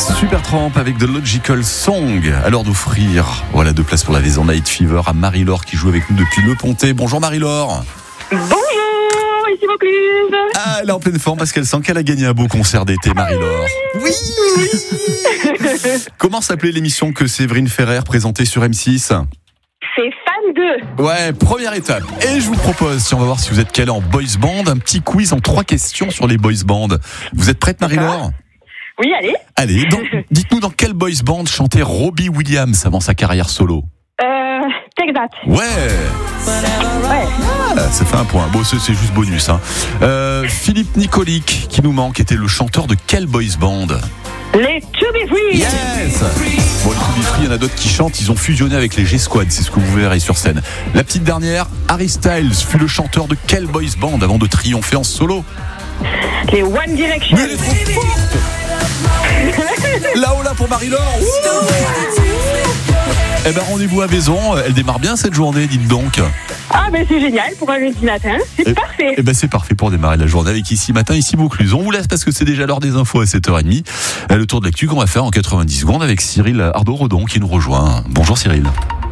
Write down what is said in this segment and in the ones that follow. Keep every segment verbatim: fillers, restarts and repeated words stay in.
Supertramp avec The Logical Song. À l'heure d'offrir, voilà deux places pour la Vaison Night Fever à Marie-Laure qui joue avec nous depuis Le Pontet. Bonjour Marie-Laure. Bonjour, ici Vaucluse. Ah, elle est en pleine forme parce qu'elle sent qu'elle a gagné un beau concert d'été, Marie-Laure. Oui, oui. Comment s'appelait l'émission que Séverine Ferrer présentait sur M six ? C'est Fan deux. Ouais, première étape. Et je vous propose, si on va voir si vous êtes calé en boys band, un petit quiz en trois questions sur les boys band. Vous êtes prête, Marie-Laure ? Oui, allez. Allez, donc, dites-nous dans quel boys band chantait Robbie Williams avant sa carrière solo ? Euh, Texas. Ouais. Ouais. Ah, ça fait un point. Bon, c'est, c'est juste bonus. Hein. Euh, Philippe Nicolic, qui nous manque, était le chanteur de quel boys band ? Les To Be Free. Yes. Bon, les To Be Free, il y en a d'autres qui chantent. Ils ont fusionné avec les G-Squad. C'est ce que vous verrez sur scène. La petite dernière, Harry Styles fut le chanteur de quel boys band avant de triompher en solo ? Les One Direction. Mais elle est trop forte. Là-haut là pour Marie-Laure. Eh ben rendez-vous à Vaison. Elle démarre bien cette journée, dites donc. Ah ben c'est génial pour un lundi matin. C'est et, parfait. Eh ben c'est parfait pour démarrer la journée avec Ici Matin, Ici Vaucluse. On vous laisse parce que c'est déjà l'heure des infos à sept heures trente. Le tour de l'actu qu'on va faire en quatre-vingt-dix secondes avec Cyril Ardo-Rodon qui nous rejoint. Bonjour Cyril.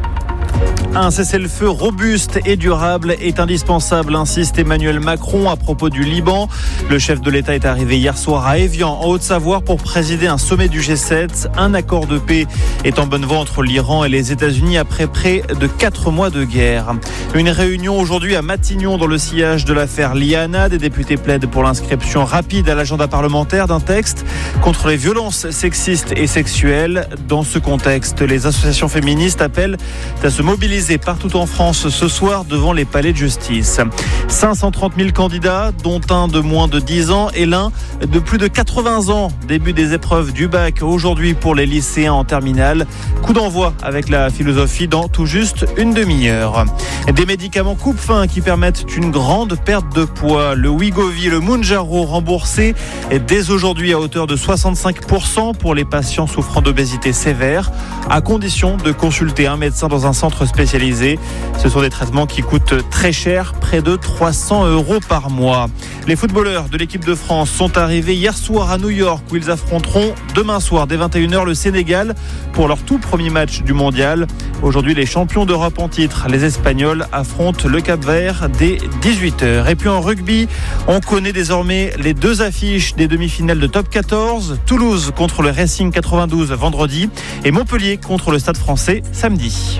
Un cessez-le-feu robuste et durable est indispensable, insiste Emmanuel Macron à propos du Liban. Le chef de l'État est arrivé hier soir à Évian, en Haute-Savoie, pour présider un sommet du G sept. Un accord de paix est en bonne voie entre l'Iran et les États-Unis après près de quatre mois de guerre. Une réunion aujourd'hui à Matignon dans le sillage de l'affaire Liana. Des députés plaident pour l'inscription rapide à l'agenda parlementaire d'un texte contre les violences sexistes et sexuelles. Dans ce contexte, les associations féministes appellent à se mobiliser partout en France ce soir devant les palais de justice. cinq cent trente mille candidats, dont un de moins de dix ans et l'un de plus de quatre-vingts ans. Début des épreuves du bac aujourd'hui pour les lycéens en terminale. Coup d'envoi avec la philosophie dans tout juste une demi-heure. Des médicaments coupe-faim qui permettent une grande perte de poids. Le Wegovy et le Mounjaro remboursés dès aujourd'hui à hauteur de soixante-cinq pour cent pour les patients souffrant d'obésité sévère, à condition de consulter un médecin dans un centre spécialisé. Ce sont des traitements qui coûtent très cher, près de trois cents euros par mois. Les footballeurs de l'équipe de France sont arrivés hier soir à New York où ils affronteront demain soir dès vingt et une heures le Sénégal pour leur tout premier match du mondial. Aujourd'hui, les champions d'Europe en titre, les Espagnols, affrontent le Cap-Vert dès dix-huit heures. Et puis en rugby, on connaît désormais les deux affiches des demi-finales de Top quatorze. Toulouse contre le Racing quatre-vingt-douze vendredi et Montpellier contre le Stade Français samedi.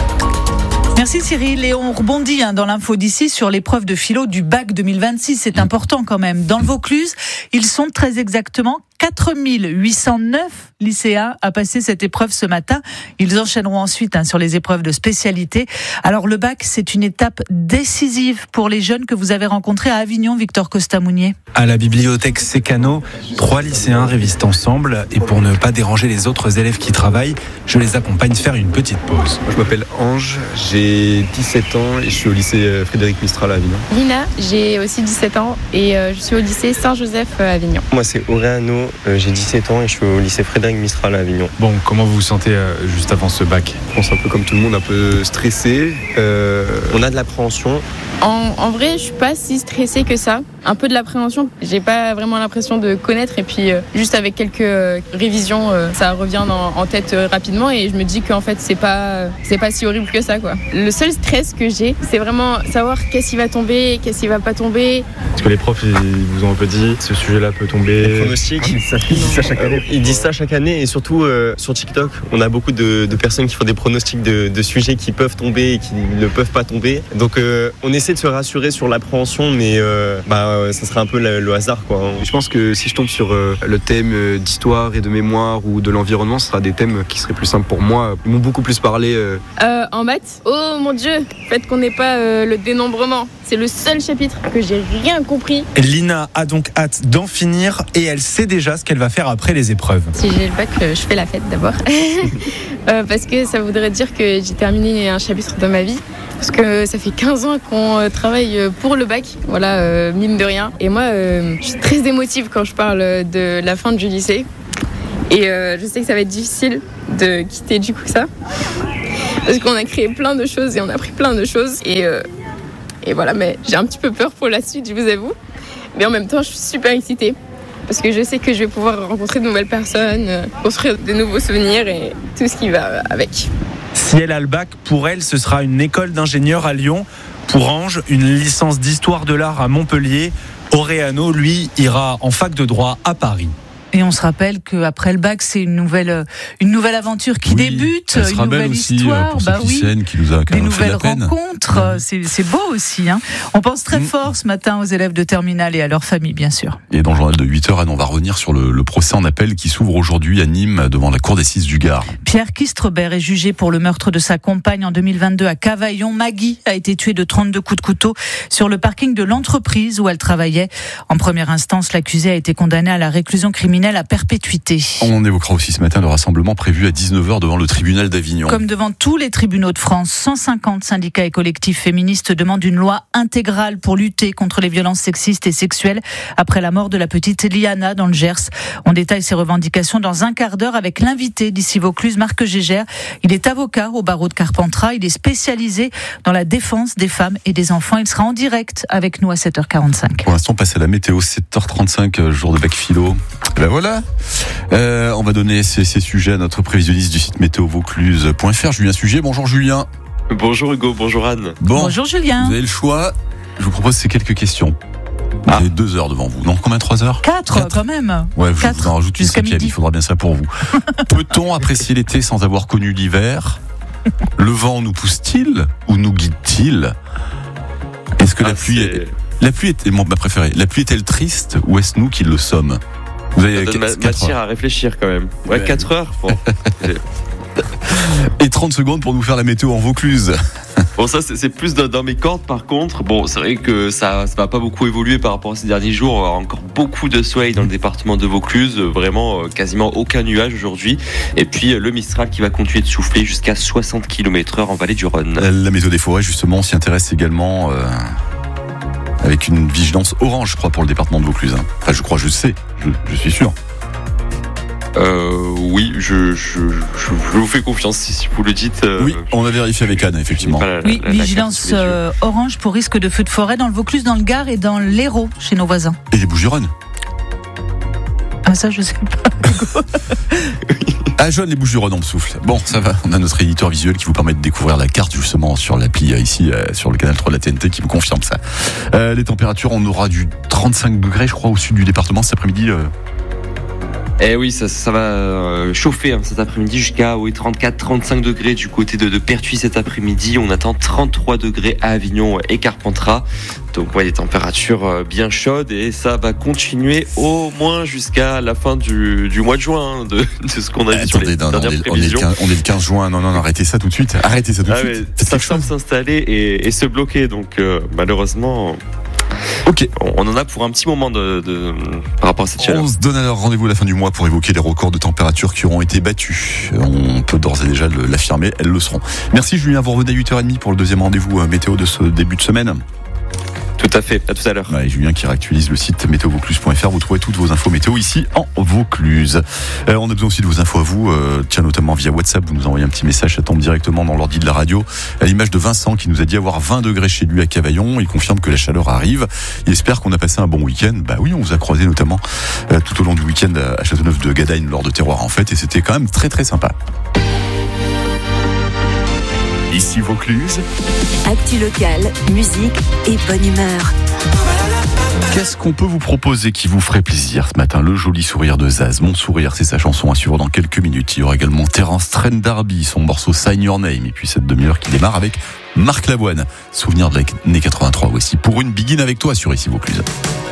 Merci Cyril, et on rebondit hein, dans l'info d'ici sur l'épreuve de philo du bac deux mille vingt-six, c'est important quand même. Dans le Vaucluse, ils sont très exactement quatre mille huit cent neuf lycéens à passer cette épreuve ce matin. Ils enchaîneront ensuite hein, sur les épreuves de spécialité. Alors le bac, c'est une étape décisive pour les jeunes que vous avez rencontrés à Avignon, Victor Costa-Mounier. À la bibliothèque Sécano, trois lycéens révisent ensemble et pour ne pas déranger les autres élèves qui travaillent, je les accompagne faire une petite pause. Je m'appelle Ange, j'ai dix-sept ans et je suis au lycée Frédéric Mistral à Avignon. Lina, j'ai aussi dix-sept ans et je suis au lycée Saint-Joseph à Avignon. Moi c'est Auréano, j'ai dix-sept ans et je suis au lycée Frédéric Mistral à Avignon. Bon, comment vous vous sentez euh, juste avant ce bac ? On est un peu comme tout le monde, un peu stressé. Euh... On a de l'appréhension. En, en vrai, je suis pas si stressée que ça. Un peu de l'appréhension. J'ai pas vraiment l'impression de connaître et puis euh, juste avec quelques euh, révisions, euh, ça revient en, en tête euh, rapidement et je me dis qu'en fait c'est pas c'est pas si horrible que ça quoi. Le seul stress que j'ai, c'est vraiment savoir qu'est-ce qui va tomber, qu'est-ce qui va pas tomber. Parce que les profs ils vous ont un peu dit ce sujet-là peut tomber. Les pronostics. Ah, ils disent ça chaque année. Ils disent ça chaque année et surtout euh, sur TikTok, on a beaucoup de, de personnes qui font des pronostics de, de sujets qui peuvent tomber et qui ne peuvent pas tomber. Donc euh, on essaie de se rassurer sur l'appréhension, mais euh, bah ça serait un peu le, le hasard quoi. Je pense que si je tombe sur euh, le thème euh, d'histoire et de mémoire ou de l'environnement, ce sera des thèmes qui seraient plus simples pour moi. Ils m'ont beaucoup plus parlé. Euh... Euh, en maths, oh mon Dieu, le fait qu'on n'ait pas euh, le dénombrement, c'est le seul chapitre que j'ai rien compris. Lina a donc hâte d'en finir et elle sait déjà ce qu'elle va faire après les épreuves. Si j'ai le bac, je fais la fête d'abord. euh, parce que ça voudrait dire que j'ai terminé un chapitre de ma vie. Parce que ça fait quinze ans qu'on travaille pour le bac, voilà, euh, mine de rien. Et moi, euh, je suis très émotive quand je parle de la fin du lycée. Et euh, je sais que ça va être difficile de quitter du coup ça. Parce qu'on a créé plein de choses et on a appris plein de choses. Et, euh, et voilà, mais j'ai un petit peu peur pour la suite, je vous avoue. Mais en même temps, je suis super excitée. parce que je sais que je vais pouvoir rencontrer de nouvelles personnes, euh, construire de nouveaux souvenirs et tout ce qui va avec. Si elle a le bac, pour elle, ce sera une école d'ingénieur à Lyon. Pour Ange, une licence d'histoire de l'art à Montpellier. Auréano, lui, ira en fac de droit à Paris. Et on se rappelle qu'après le bac, c'est une nouvelle, une nouvelle aventure qui oui, débute, elle sera une nouvelle belle aussi, histoire. pour Bah ceux qui oui, saignent, qui nous a quand des même fait de nouvelles la peine. rencontres. C'est, c'est beau aussi. Hein. On pense très Mm. fort ce matin aux élèves de terminale et à leur famille, bien sûr. Et dans le journal de huit heures, Anne, on va revenir sur le, le procès en appel qui s'ouvre aujourd'hui à Nîmes devant la cour d'assises du Gard. Pierre Kistrebert est jugé pour le meurtre de sa compagne en deux mille vingt-deux à Cavaillon. Maggie a été tuée de trente-deux coups de couteau sur le parking de l'entreprise où elle travaillait. En première instance, l'accusé a été condamné à la réclusion criminelle à perpétuité. On évoquera aussi ce matin le rassemblement prévu à dix-neuf heures devant le tribunal d'Avignon. Comme devant tous les tribunaux de France, cent cinquante syndicats et collectifs féministes demandent une loi intégrale pour lutter contre les violences sexistes et sexuelles après la mort de la petite Liana dans le Gers. On détaille ces revendications dans un quart d'heure avec l'invité d'ici Vaucluse, Marc Gégère. Il est avocat au barreau de Carpentras. Il est spécialisé dans la défense des femmes et des enfants. Il sera en direct avec nous à sept heures quarante-cinq. Pour l'instant, on passe à la météo, sept heures trente-cinq, jour de bac philo. Et ben voilà. Euh, on va donner ces, ces sujets à notre prévisionniste du site météo vaucluse point f r, Julien Sujet. Bonjour Julien. Bonjour Hugo, bonjour Anne. Bon, Bonjour Julien. vous avez le choix. Je vous propose ces quelques questions. Vous Ah. avez deux heures devant vous. Non, combien, trois heures? Quatre, Quatre. quand même. Ouais, je Quatre vous en rajoute une jusqu'à cinquième. midi. Il faudra bien ça pour vous. Peut-on apprécier l'été sans avoir connu l'hiver? Le vent nous pousse-t-il ou nous guide-t-il? Est-ce que la Ah, pluie c'est- est... La pluie est ma préférée. La pluie est-elle triste ou est-ce nous qui le sommes? Vous avez Ça donne ma- quatre matière heures. à réfléchir quand même. Ouais, Ouais. quatre heures. Bon, Et trente secondes pour nous faire la météo en Vaucluse. bon ça c'est c'est plus dans, dans mes cordes par contre. Bon, c'est vrai que ça ça va pas beaucoup évoluer par rapport à ces derniers jours. On va avoir encore beaucoup de soleil dans le département de Vaucluse. Vraiment euh, quasiment aucun nuage aujourd'hui. Et puis euh, le Mistral qui va continuer de souffler jusqu'à soixante kilomètres heure en vallée du Rhône. La météo des forêts, justement, s'y intéresse également euh, avec une vigilance orange, je crois, pour le département de Vaucluse. hein. Enfin, je crois, je sais, je, je suis sûr. Euh, oui, je, je, je, je vous fais confiance si vous le dites. euh, Oui, on a vérifié avec Anne, effectivement. j'ai pas la- Oui, la- la carte vigilance sous les yeux. euh, orange pour risque de feu de forêt dans le Vaucluse, dans le Gard et dans l'Hérault, chez nos voisins. Et les Bouches-du-Rhône. Ah ça, je sais pas. Ah, Jaune, les Bouches-du-Rhône, on me souffle. Bon, ça va, on a notre éditeur visuel qui vous permet de découvrir la carte, justement, sur l'appli, euh, ici, euh, sur le canal trois de la T N T, qui vous confirme ça. Euh, les températures, on aura du trente-cinq degrés, je crois, au sud du département cet après-midi. euh, Eh oui, ça, ça va euh, chauffer hein, cet après-midi jusqu'à oui, trente-quatre trente-cinq degrés du côté de, de Pertuis cet après-midi. On attend trente-trois degrés à Avignon et Carpentras. Donc ouais, des températures euh, bien chaudes et ça va continuer au moins jusqu'à la fin du, du mois de juin hein, de, de ce qu'on a vu sur les Attendez, non, non, on, dernières est, on, est le prévisions. quinze, on est le quinze juin. Non, non, non, arrêtez ça tout de suite. Arrêtez ça tout de Ah, mais suite. Faites ça quelque semble chose. s'installer et, et se bloquer. Donc euh, malheureusement, Ok. on, on en a pour un petit moment de, de, par rapport à cette chaleur. On se donne alors rendez-vous à la fin du mois pour évoquer les records de température qui auront été battus. On peut d'ores et déjà le- l'affirmer, elles le seront. Merci Julien, vous revenez à huit heures trente pour le deuxième rendez-vous euh, météo de ce début de semaine. Tout à fait, à tout à l'heure. Ouais, Julien qui réactualise le site météo vaucluse point f r. Vous trouvez toutes vos infos météo ici en Vaucluse. Euh, on a besoin aussi de vos infos à vous. Euh, tiens, notamment via WhatsApp, vous nous envoyez un petit message, ça tombe directement dans l'ordi de la radio. À l'image de Vincent qui nous a dit avoir vingt degrés chez lui à Cavaillon. Il confirme que la chaleur arrive. Il espère qu'on a passé un bon week-end. Bah oui, on vous a croisé notamment euh, tout au long du week-end à Châteauneuf de Gadagne lors de Terroir en fête et c'était quand même très très sympa. Ici Vaucluse. Actu locale, musique et bonne humeur. Qu'est-ce qu'on peut vous proposer qui vous ferait plaisir ce matin? Le joli sourire de Zaz. Mon sourire, c'est sa chanson à suivre dans quelques minutes. Il y aura également Terence Trent D'Arby, son morceau Sign Your Name. Et puis cette demi-heure qui démarre avec Marc Lavoine. Souvenir de l'année quatre-vingt-trois. Voici Pour une Begin avec toi sur Ici Vaucluse.